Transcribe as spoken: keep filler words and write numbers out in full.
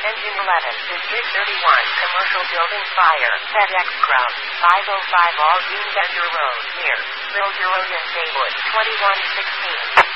Engine eleven, District thirty-one, Commercial Building Fire, FedEx Ground, five oh five All Dean Bender Road, near Little Huron, Haywood, twenty-one sixteen.